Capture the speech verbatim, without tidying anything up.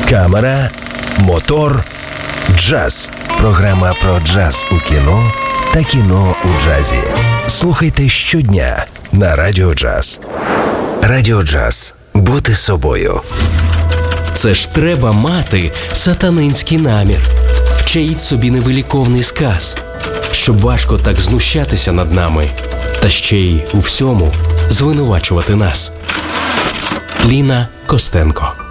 Камера, мотор, джаз. Програма про джаз у кіно та кіно у джазі. Слухайте щодня на Радіо Джаз. Радіо Джаз. Бути собою. Це ж треба мати сатанинський намір. Вчаїть собі невиліковний сказ, щоб важко так знущатися над нами, та ще й у всьому звинувачувати нас. Ліна Костенко.